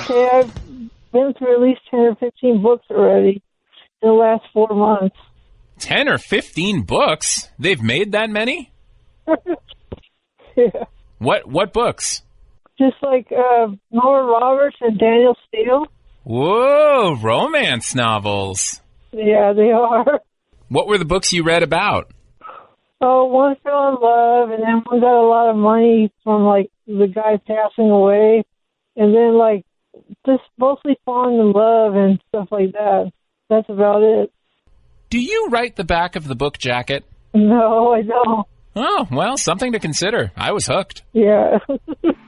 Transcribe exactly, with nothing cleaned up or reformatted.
Okay, I've been through at least ten or fifteen books already in the last four months. ten or fifteen books? They've made that many? Yeah. What what books? Just like uh, Nora Roberts and Daniel Steele. Whoa, romance novels. Yeah, they are. What were the books you read about? Oh, one fell in love, and then one got a lot of money from, like, the guy passing away. And then, like, just mostly falling in love and stuff like that. That's about it. Do you write the back of the book jacket? No, I don't. Oh, well, something to consider. I was hooked. Yeah.